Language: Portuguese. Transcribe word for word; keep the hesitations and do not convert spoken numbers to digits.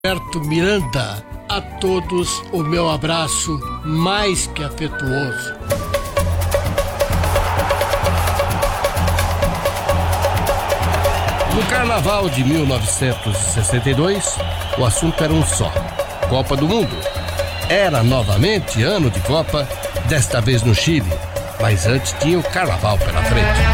Roberto Miranda, a todos o meu abraço mais que afetuoso. No Carnaval de mil novecentos e sessenta e dois, o assunto era um só: Copa do Mundo. Era novamente ano de Copa, desta vez no Chile, mas antes tinha o Carnaval pela frente.